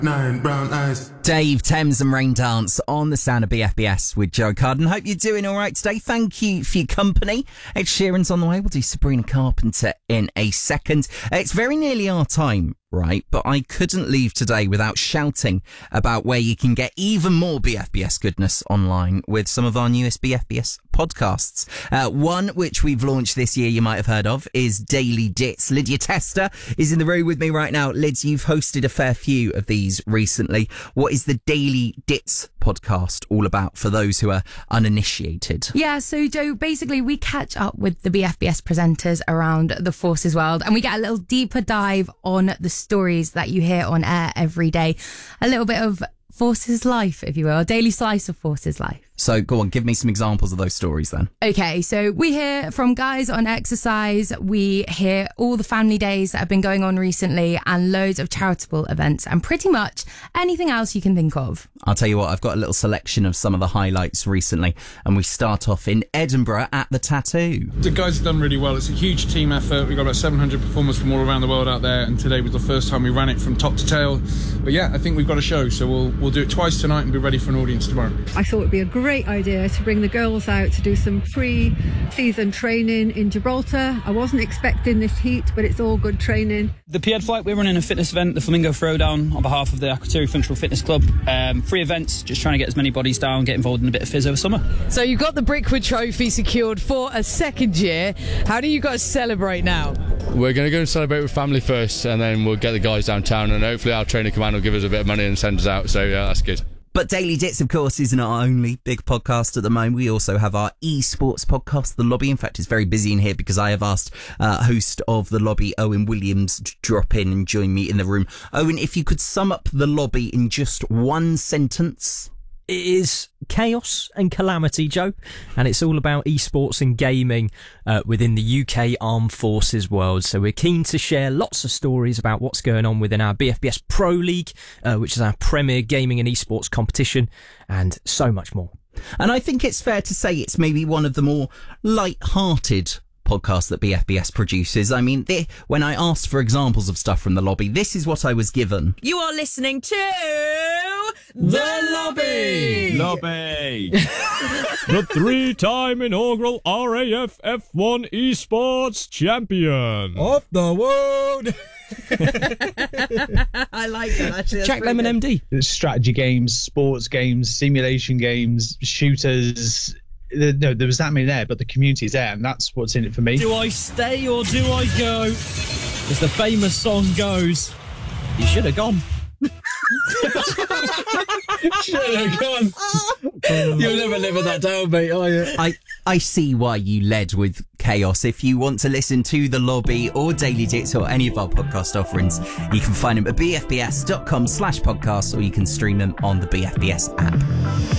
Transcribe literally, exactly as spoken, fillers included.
Nine brown eyes. Dave, Thames and Rain Dance on the sound of B F B S with Joe Carden. Hope you're doing all right today. Thank you for your company. Ed Sheeran's on the way. We'll do Sabrina Carpenter in a second. It's very nearly our time, right? But I couldn't leave today without shouting about where you can get even more B F B S goodness online with some of our newest B F B S podcasts. Uh, one, which we've launched this year, you might have heard of, is Daily Dits. Lydia Tester is in the room with me right now. Lids, you've hosted a fair few of these recently. What is the Daily Dits podcast all about for those who are uninitiated? Yeah, so Joe, basically we catch up with the B F B S presenters around the Forces world and we get a little deeper dive on the stories that you hear on air every day. A little bit of Forces life, if you will, a daily slice of Forces life. So go on, give me some examples of those stories then. Okay, so we hear from guys on exercise, we hear all the family days that have been going on recently and loads of charitable events and pretty much anything else you can think of. I'll tell you what, I've got a little selection of some of the highlights recently and we start off in Edinburgh at the Tattoo. The guys have done really well. It's a huge team effort. We've got about seven hundred performers from all around the world out there and today was the first time we ran it from top to tail. But yeah, I think we've got a show, so we'll we'll do it twice tonight and be ready for an audience tomorrow. I thought it'd be a great idea to bring the girls out to do some pre-season training in Gibraltar. I wasn't expecting this heat, but it's all good training. The P E D Flight, we're running a fitness event, the Flamingo Throwdown, on behalf of the Akrotiri Functional Fitness Club. Um, free events, just trying to get as many bodies down, get involved in a bit of fizz over summer. So you've got the Brickwood Trophy secured for a second year. How do you guys celebrate now? We're going to go and celebrate with family first, and then we'll get the guys downtown, and hopefully our trainer command will give us a bit of money and send us out, so yeah, that's good. But Daily Dits, of course, isn't our only big podcast at the moment. We also have our esports podcast, The Lobby. In fact, it's very busy in here because I have asked uh, host of The Lobby, Owen Williams, to drop in and join me in the room. Owen, if you could sum up The Lobby in just one sentence. It is chaos and calamity, Joe, and it's all about esports and gaming uh, within the U K Armed Forces world. So we're keen to share lots of stories about what's going on within our B F B S Pro League, uh, which is our premier gaming and esports competition, and so much more. And I think it's fair to say it's maybe one of the more light-hearted podcast that B F B S produces. I mean, they, when I asked for examples of stuff from The Lobby, this is what I was given. You are listening to The Lobby! Lobby! The three-time inaugural R A F F one esports champion of the world! I like that, actually. Jack Lemon M D. Strategy games, sports games, simulation games, shooters. No, there was that many there, but the community's there, and that's what's in it for me. Do I stay or do I go? As the famous song goes, you should have gone. Should have gone. You'll never live with that down, mate, are you? I, I see why you led with chaos. If you want to listen to The Lobby or Daily Dits or any of our podcast offerings, you can find them at bfbs.com slash podcasts or you can stream them on the B F B S app.